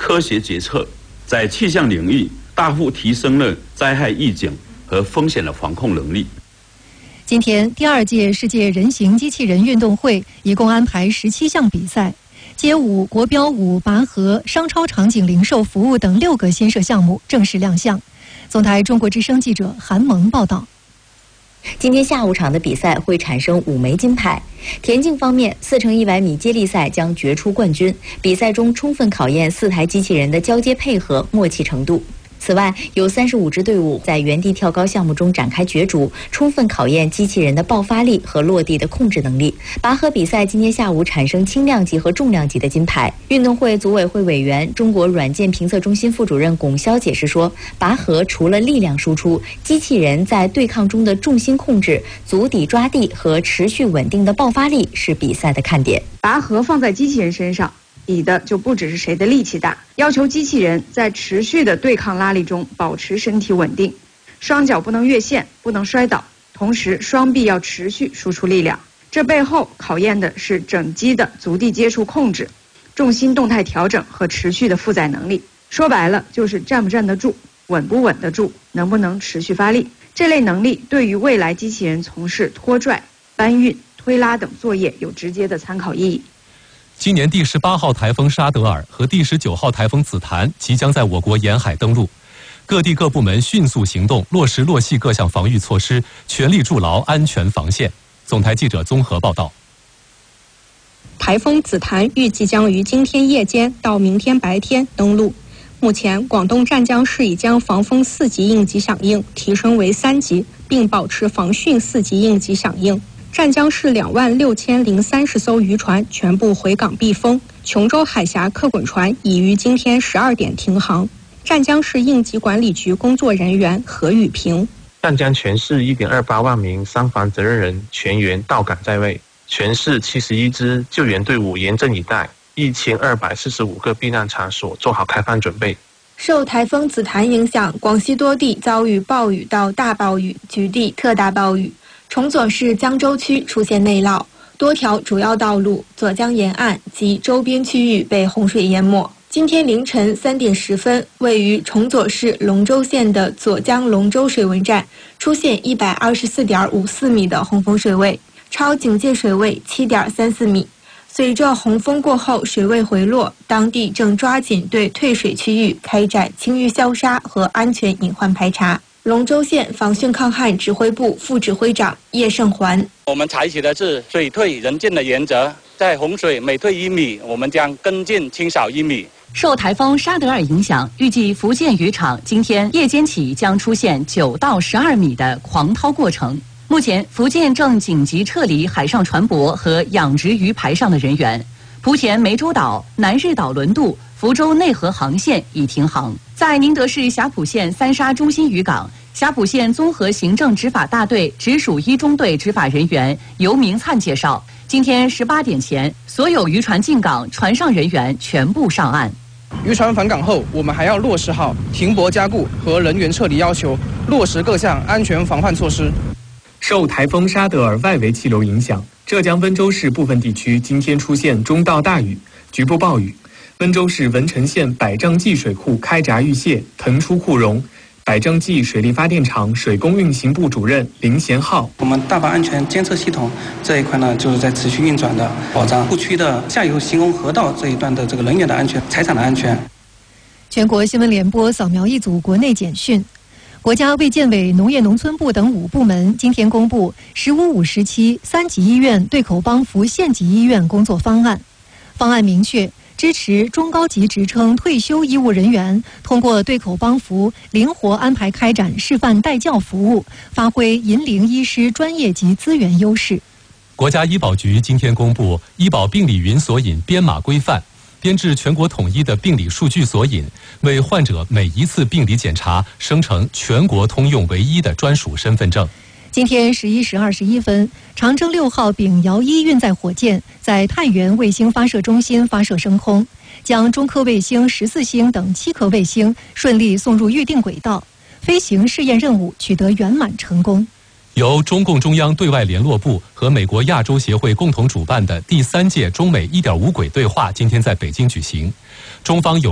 科学决策，在气象领域大幅提升了灾害预警和风险的防控能力。 今天第2届世界人形机器人运动会一共安排17项比赛，街舞、国标舞、拔河、商超场景零售服务等6个新设项目正式亮相。总台中国之声记者韩萌报道。 今天下午场的比赛会产生5枚金牌。田径方面，4×100米接力赛将决出冠军。比赛中充分考验4台机器人的交接配合、默契程度。此外，有35支队伍在原地跳高项目中展开角逐，充分考验机器人的爆发力和落地的控制能力。拔河比赛今天下午产生轻量级和重量级的金牌。运动会组委会委员、中国软件评测中心副主任龚潇解释说，拔河除了力量输出，机器人在对抗中的重心控制、足底抓地和持续稳定的爆发力是比赛的看点。 拔河放在机器人身上，比的就不只是谁的力气大，要求机器人在持续的对抗拉力中保持身体稳定，双脚不能越线，不能摔倒，同时双臂要持续输出力量。这背后考验的是整机的足地接触控制、重心动态调整和持续的负载能力。说白了，就是站不站得住，稳不稳得住，能不能持续发力。这类能力对于未来机器人从事拖拽、搬运、推拉等作业有直接的参考意义。 今年第18号台风沙德尔和第19号台风紫檀即将在我国沿海登陆，各地各部门迅速行动，落实落细各项防御措施，全力筑牢安全防线。总台记者综合报道。 台风紫檀预计将于今天夜间到明天白天登陆。目前，广东湛江市已将防风4级应急响应提升为3级，并保持防汛4级应急响应。湛江市26030艘渔船全部回港避风，琼州海峡客滚船已于今天12点停航。湛江市应急管理局工作人员何宇平： 湛江全市1.28万名伤防责任人全员到岗在位，全市71支救援队伍严阵以待，1245个避难场所做好开放准备。 受台风紫檀影响，广西多地遭遇暴雨到大暴雨，局地特大暴雨。崇左市江州区出现内涝，多条主要道路、左江沿岸及周边区域被洪水淹没。今天凌晨3点10分，位于崇左市龙州县的左江龙州水文站出现124.54米的洪峰水位，超警戒水位7.34米。随着洪峰过后水位回落，当地正抓紧对退水区域开展清淤消杀和安全隐患排查。龙州县防汛抗旱指挥部副指挥长叶胜环： 我们采取的是水退人进的原则，在洪水每退1米，我们将跟进清扫1米。 受台风沙德尔影响，预计福建渔场今天夜间起将出现9到12米的狂涛过程。目前，福建正紧急撤离海上船舶和养殖鱼排上的人员。莆田湄洲岛、南日岛轮渡、福州内河航线已停航。在宁德市霞浦县三沙中心渔港，霞浦县综合行政执法大队直属1中队执法人员尤明灿介绍，今天18点前，所有渔船进港，船上人员全部上岸。 渔船返港后，我们还要落实好停泊加固和人员撤离要求，落实各项安全防范措施。 受台风沙德尔外围气流影响，浙江温州市部分地区今天出现中到大雨，局部暴雨。温州市文成县百丈记水库开闸遇泄，腾出库容。百丈记水利发电厂水工运行部主任林贤浩： 我们大坝安全监测系统这一块呢，就是在持续运转的，保障库区的下游行洪河道这一段的这个人员的安全、财产的安全。 全国新闻联播扫描一组国内简讯。国家卫健委、农业农村部等5部门今天公布“15-5时期3级医院对口帮扶县级医院工作方案”。方案明确支持中高级职称退休医务人员通过对口帮扶，灵活安排开展示范带教服务，发挥银龄医师专业及资源优势。 国家医保局今天公布医保病理云索引编码规范，编制全国统一的病理数据索引，为患者每一次病理检查生成全国通用唯一的专属身份证。 今天11时21分，长征6号丙遥1运载火箭在太原卫星发射中心发射升空，将中科卫星14星等7颗卫星顺利送入预定轨道，飞行试验任务取得圆满成功。 由中共中央对外联络部和美国亚洲协会共同主办的第3届中美1.5轨对话今天在北京举行，中方有